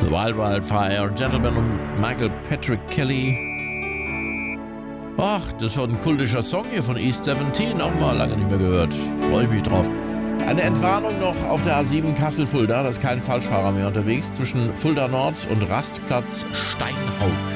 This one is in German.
Wild Wild Fire, Gentleman und Michael Patrick Kelly. Ach, das war ein kultischer Song hier von East 17, auch mal lange nicht mehr gehört. Freue ich mich drauf. Eine Entwarnung noch auf der A7 Kassel-Fulda, da ist kein Falschfahrer mehr unterwegs, zwischen Fulda Nord und Rastplatz Steinhaug.